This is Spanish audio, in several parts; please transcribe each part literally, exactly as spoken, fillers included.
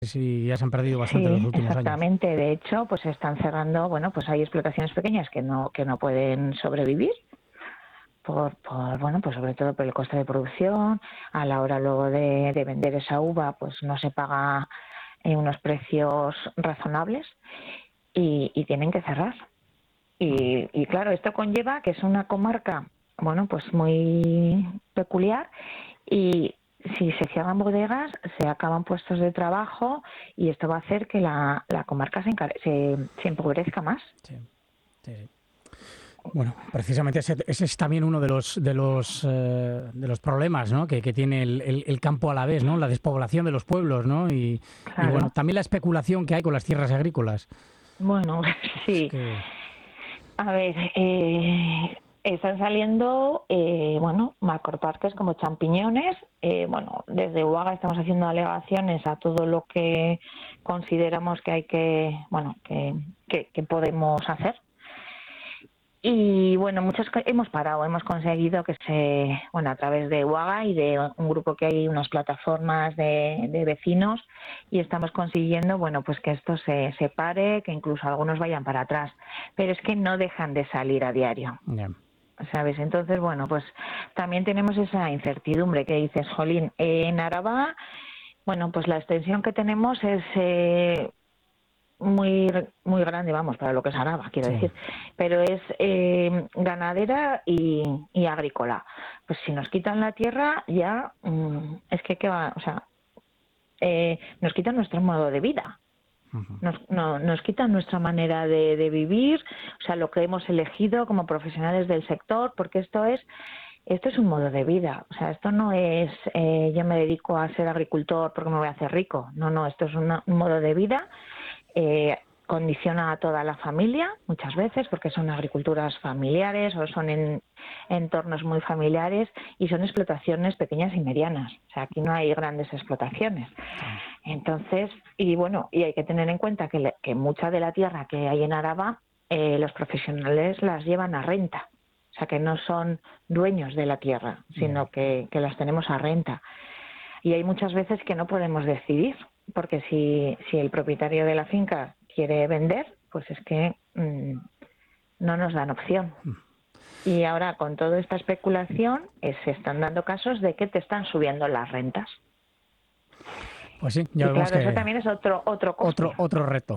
Sí, ya se han perdido bastante en los Sí, últimos años. exactamente. De hecho, pues se están cerrando, bueno, pues hay explotaciones pequeñas que no que no pueden sobrevivir por, por bueno, pues sobre todo por el coste de producción. A la hora luego de, de vender esa uva, pues no se paga en unos precios razonables y, y tienen que cerrar. Y, y claro, esto conlleva que es una comarca, bueno, pues muy peculiar y si se cierran bodegas, se acaban puestos de trabajo y esto va a hacer que la, la comarca se, encare- se, se empobrezca más. Sí, sí, sí. Bueno, precisamente ese, ese es también uno de los de los eh, de los problemas, ¿no? que, que tiene el, el, el campo a la vez, ¿no? La despoblación de los pueblos, ¿no? Y, y bueno, Claro. también la especulación que hay con las tierras agrícolas. Bueno, Es sí. que A ver, eh, están saliendo, eh, bueno, macroparques como champiñones. Eh, bueno, desde Uaga estamos haciendo alegaciones a todo lo que consideramos que hay que, bueno, que, que, que podemos hacer. Y bueno, muchos que- hemos parado, hemos conseguido que se, bueno, a través de Uaga y de un grupo que hay, unas plataformas de, de vecinos, y estamos consiguiendo, bueno, pues que esto se, se pare, que incluso algunos vayan para atrás, pero es que no dejan de salir a diario, ya. ¿sabes? Entonces, bueno, pues también tenemos esa incertidumbre que dices, jolín, en Araba, bueno, pues la extensión que tenemos es eh, muy muy grande, vamos, para lo que es Araba, quiero Sí. decir, pero es eh, ganadera y, y agrícola. Pues si nos quitan la tierra, ya mm, es que, ¿qué va? O sea, eh, nos quitan nuestro modo de vida, Ujú. nos, no, nos quitan nuestra manera de, de vivir, o sea, lo que hemos elegido como profesionales del sector, porque esto es esto es un modo de vida, o sea, esto no es eh, yo me dedico a ser agricultor porque me voy a hacer rico, no, no, esto es una, un modo de vida. Eh, condiciona a toda la familia muchas veces porque son agriculturas familiares o son en entornos muy familiares y son explotaciones pequeñas y medianas. O sea, aquí no hay grandes explotaciones. Sí. Entonces, y bueno, y hay que tener en cuenta que, le, que mucha de la tierra que hay en Araba, eh, los profesionales las llevan a renta. O sea, que no son dueños de la tierra, Ya. sino que, que las tenemos a renta. Y hay muchas veces que no podemos decidir, porque si, si el propietario de la finca quiere vender, pues es que mmm, no nos dan opción. Y ahora con toda esta especulación eh, se están dando casos de que te están subiendo las rentas. Pues sí, ya Y vemos claro, eso que también es otro otro otro coste. otro reto.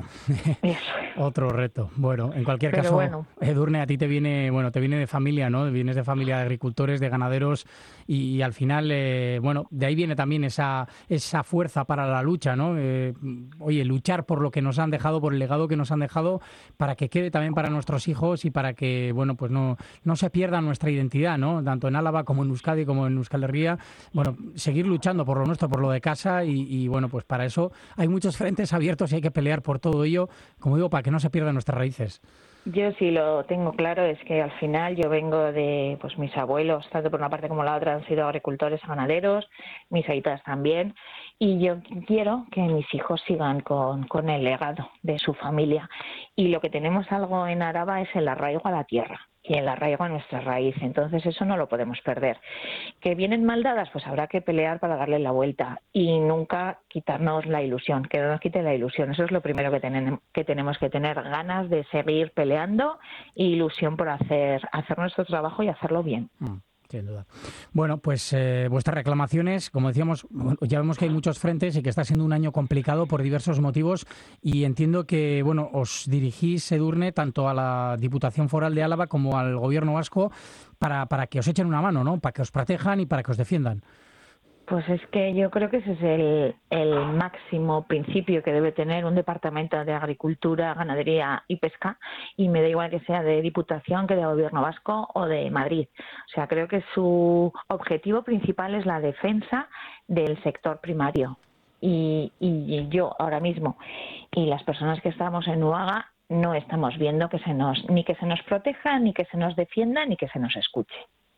Eso. Otro reto. Bueno, en cualquier Pero caso, bueno, Edurne, a ti te viene, bueno, te viene de familia, ¿no? Vienes de familia de agricultores, de ganaderos y, y al final, eh, bueno, de ahí viene también esa esa fuerza para la lucha, ¿no? Eh, oye, luchar por lo que nos han dejado, por el legado que nos han dejado, para que quede también para nuestros hijos y para que, bueno, pues no no se pierda nuestra identidad, ¿no? Tanto en Álava como en Euskadi como en Euskal Herria, bueno, seguir luchando por lo nuestro, por lo de casa y, y bueno, pues para eso hay muchos frentes abiertos y hay que pelear por todo ello, como digo, para que no se pierdan nuestras raíces. yo sí lo tengo claro, es que al final yo vengo de, pues mis abuelos, tanto por una parte como la otra, han sido agricultores ganaderos, mis aitas también, y yo quiero que mis hijos sigan con, con el legado de su familia. Y lo que tenemos algo en Araba es el arraigo a la tierra y el arraigo a nuestra raíz, entonces eso no lo podemos perder. ¿Que vienen mal dadas? Pues habrá que pelear para darle la vuelta y nunca quitarnos la ilusión, que no nos quite la ilusión. Eso es lo primero que, ten- que tenemos que tener, ganas de seguir peleando e ilusión por hacer, hacer nuestro trabajo y hacerlo bien. Mm, sin duda. Bueno, pues eh, vuestras reclamaciones, como decíamos, bueno, ya vemos que hay muchos frentes y que está siendo un año complicado por diversos motivos y entiendo que, bueno, os dirigís, Edurne, tanto a la Diputación Foral de Álava como al Gobierno vasco para, para que os echen una mano, ¿no? Para que os protejan y para que os defiendan. Pues es que yo creo que ese es el, el máximo principio que debe tener un departamento de agricultura, ganadería y pesca, y me da igual que sea de Diputación que de Gobierno vasco o de Madrid. O sea, creo que su objetivo principal es la defensa del sector primario. Y, y yo ahora mismo y las personas que estamos en Uaga no estamos viendo que se nos ni que se nos proteja, ni que se nos defienda, ni que se nos escuche.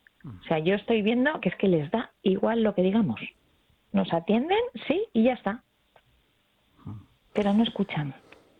O sea, yo estoy viendo que es que les da igual lo que digamos. Nos atienden, sí, y ya está. Pero no escuchan.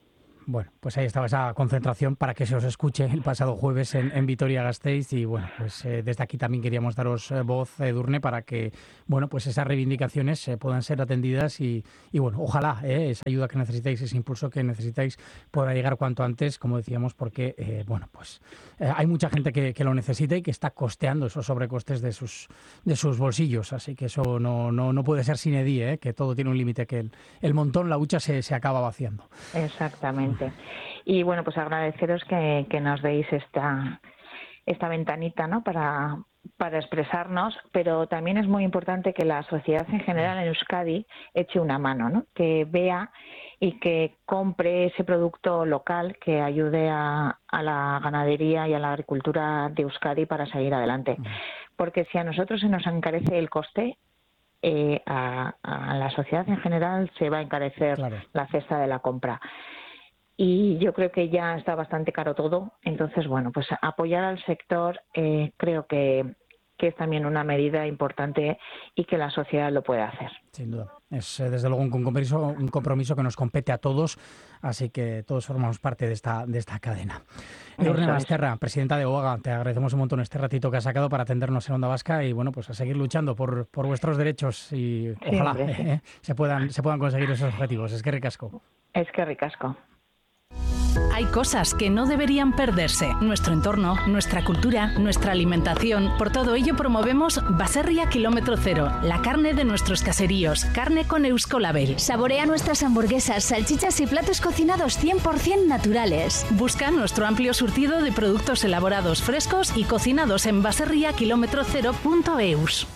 Bueno, pues ahí estaba esa concentración para que se os escuche el pasado jueves en, en Vitoria-Gasteiz y bueno, pues eh, desde aquí también queríamos daros eh, voz, Edurne, para que, bueno, pues esas reivindicaciones eh, puedan ser atendidas y, y bueno, ojalá eh, esa ayuda que necesitáis, ese impulso que necesitáis pueda llegar cuanto antes, como decíamos, porque, eh, bueno, pues eh, hay mucha gente que, que lo necesita y que está costeando esos sobrecostes de sus de sus bolsillos, así que eso no, no, no puede ser sine die, eh, que todo tiene un límite, que el, el montón, la hucha se, se acaba vaciando. Exactamente. Y bueno, pues agradeceros que, que nos deis esta, esta ventanita, ¿no? para, para expresarnos, pero también es muy importante que la sociedad en general en Euskadi eche una mano, ¿no? Que vea y que compre ese producto local que ayude a, a la ganadería y a la agricultura de Euskadi para seguir adelante. Porque si a nosotros se nos encarece el coste, eh, a, a la sociedad en general se va a encarecer claro. la cesta de la compra. Y yo creo que ya está bastante caro todo. Entonces, bueno, pues apoyar al sector eh, creo que, que es también una medida importante y que la sociedad lo puede hacer. Sin duda. Es eh, desde luego un compromiso, un compromiso que nos compete a todos, así que todos formamos parte de esta, de esta cadena. Edurne Basterra, presidenta de OAGA, te agradecemos un montón este ratito que has sacado para atendernos en Onda Vasca y bueno, pues a seguir luchando por, por vuestros derechos y sí, ojalá eh, se puedan, se puedan conseguir esos objetivos. Es que ricasco. Es que ricasco. Hay cosas que no deberían perderse. Nuestro entorno, nuestra cultura, nuestra alimentación. Por todo ello promovemos Baserria Kilómetro Cero, la carne de nuestros caseríos, carne con Euskolabel. Saborea nuestras hamburguesas, salchichas y platos cocinados cien por ciento naturales. Busca nuestro amplio surtido de productos elaborados frescos y cocinados en baserria kilómetro cero punto eus.